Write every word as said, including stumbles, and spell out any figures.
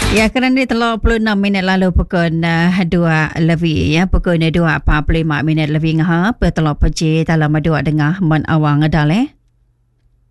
Ya, kerana telah puluh enam minit lalu pukul uh, dua lebih ya, pukul dua empat puluh lima minit lebih ngah, telah peci dalam dua dengar men awang ngedal eh.